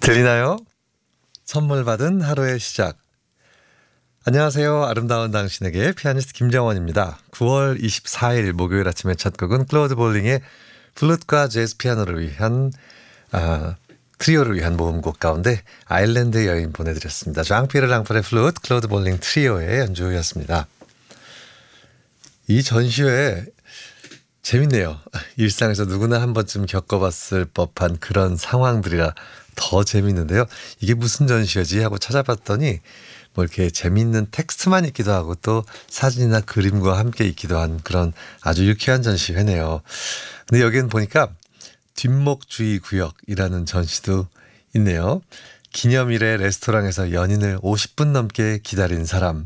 들리나요? 선물 받은 하루의 시작. 안녕하세요. 아름다운 당신에게 피아니스트 김정원입니다. 9월 24일 목요일 아침의 첫 곡은 클로드 볼링의 플룻과 재즈 피아노를 위한 트리오를 위한 모음곡 가운데 아일랜드 여인 보내드렸습니다. 장피에르 랑팔의 플룻, 클로드 볼링 트리오의 연주였습니다. 이 전시회 재밌네요. 일상에서 누구나 한 번쯤 겪어봤을 법한 그런 상황들이라 더 재밌는데요. 이게 무슨 전시회지 하고 찾아봤더니 뭐 이렇게 재밌는 텍스트만 있기도 하고 또 사진이나 그림과 함께 있기도 한 그런 아주 유쾌한 전시회네요. 근데 여기는 보니까 뒷목주의 구역이라는 전시도 있네요. 기념일에 레스토랑에서 연인을 50분 넘게 기다린 사람.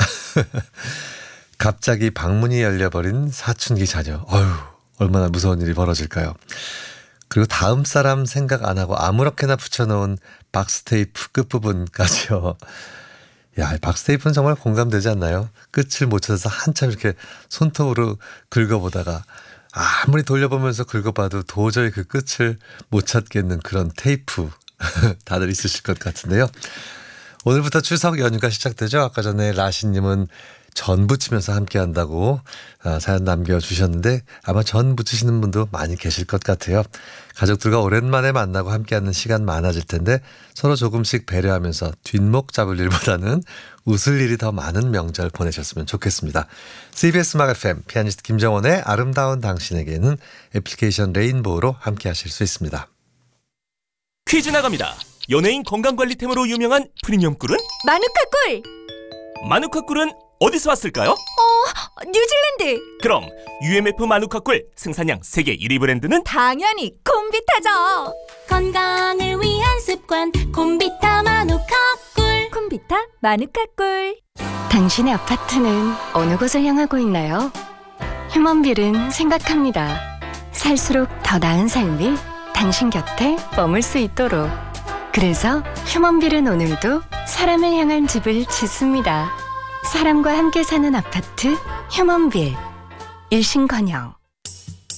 갑자기 방문이 열려버린 사춘기 자녀. 어휴, 얼마나 무서운 일이 벌어질까요? 그리고 다음 사람 생각 안 하고 아무렇게나 붙여놓은 박스테이프 끝부분까지요. 야, 박스테이프는 정말 공감되지 않나요? 끝을 못 찾아서 한참 이렇게 손톱으로 긁어보다가 아무리 돌려보면서 긁어봐도 도저히 그 끝을 못 찾겠는 그런 테이프 다들 있으실 것 같은데요. 오늘부터 추석 연휴가 시작되죠. 아까 전에 라시님은 전 부치면서 함께 한다고 사연 남겨주셨는데 아마 전 부치시는 분도 많이 계실 것 같아요. 가족들과 오랜만에 만나고 함께하는 시간 많아질 텐데 서로 조금씩 배려하면서 뒷목 잡을 일보다는 웃을 일이 더 많은 명절 보내셨으면 좋겠습니다. CBS 음악 FM 피아니스트 김정원의 아름다운 당신에게는 애플리케이션 레인보우로 함께하실 수 있습니다. 퀴즈 나갑니다. 연예인 건강관리템으로 유명한 프리미엄 꿀은? 마누카 꿀! 마누카 꿀은 어디서 왔을까요? 뉴질랜드! 그럼 UMF 마누카 꿀 생산량 세계 1위 브랜드는? 당연히 콤비타죠! 건강을 위한 습관 콤비타 마누카 꿀. 콤비타 마누카 꿀. 당신의 아파트는 어느 곳을 향하고 있나요? 휴먼빌은 생각합니다. 살수록 더 나은 삶이 당신 곁에 머물 수 있도록. 그래서 휴먼빌은 오늘도 사람을 향한 집을 짓습니다. 사람과 함께 사는 아파트 휴먼빌. 일신건영.